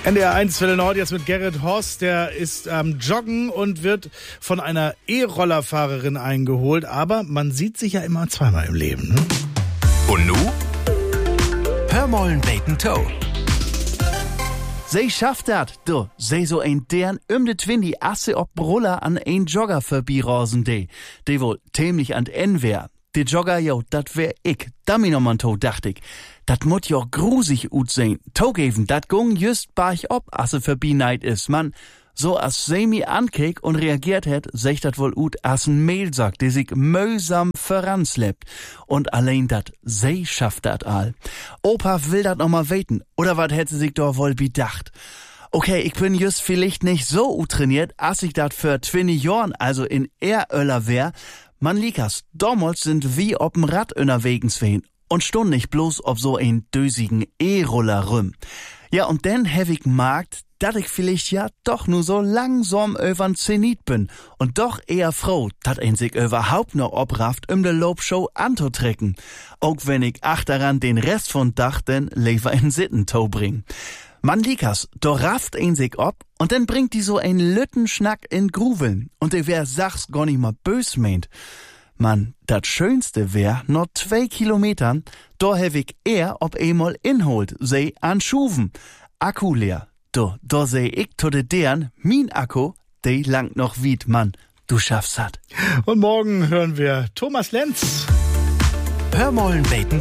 NDR 1 Welle Nord jetzt mit Gerrit Horst, der ist am Joggen und wird von einer E-Rollerfahrerin eingeholt. Aber man sieht sich ja immer zweimal im Leben. Ne? Und nu? Hör mollen beten Toe. Sie schafft dat, du. Sie so ein deren de Twindy Asse ob Roller an ein Jogger vorbeirosen de wohl tämlich an N wär. Die Jogger, jo, dat wär ich. Daminomanto, dacht ich. Dat mut jo grusig ut sein. Togeven, dat gung just barch ob, asse vorbei is, man. So as sie mi ankek und reagiert het, secht dat wohl ut assen Mehlsack, die sich mühsam voranslebt. Und allein dat, sie schafft dat all. Opa will dat noch mal weten. Oder wat hätte sie sich doch wohl bedacht? Okay, ich bin just vielleicht nicht so trainiert, as ich dat für 20 Jahren, also in Eröller wär. Man likas, damals sind wie ob'n Rad unterwegs wehen und stund nicht bloß ob so ein dösigen E-Roller rüm. Ja, und dann hab ich gemerkt, dass ich vielleicht ja doch nur so langsam übern Zenit bin und doch eher froh, dass ein sich überhaupt noch obrafft, de Lobshow anzutrecken. Auch wenn ich achteran den Rest von Dach denn lieber in Sittentau bring. Man likas, do rafft ein sich ob und dann bringt die so ein Lüttenschnack in Gruveln und der wär sachs gar nicht mal bös meint. Man, dat Schönste wär, noch 2 Kilometern, da hab ich eher ob einmal inholt, sei an Schuven. Akku leer. Da seh ich to de deren, min Akku, de langt noch wied, Mann. Du schaffst hat. Und morgen hören wir Thomas Lenz. Hör mollen beten